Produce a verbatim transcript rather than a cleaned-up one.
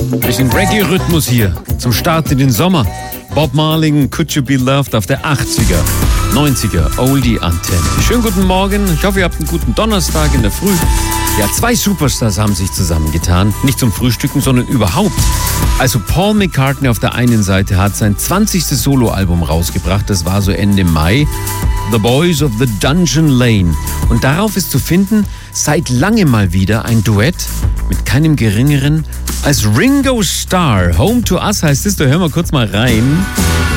Bisschen Reggae-Rhythmus hier zum Start in den Sommer. Bob Marley, Could You Be Loved auf der achtziger, neunziger Oldie-Antenne. Schönen guten Morgen. Ich hoffe, ihr habt einen guten Donnerstag in der Früh. Ja, zwei Superstars haben sich zusammengetan. Nicht zum Frühstücken, sondern überhaupt. Also Paul McCartney auf der einen Seite hat sein zwanzigstes Soloalbum rausgebracht. Das war so Ende Mai. The Boys of the Dungeon Lane. Und darauf ist zu finden, seit langem mal wieder ein Duett mit keinem geringeren als Ringo Starr. Home to Us heißt es, da hören wir kurz mal rein.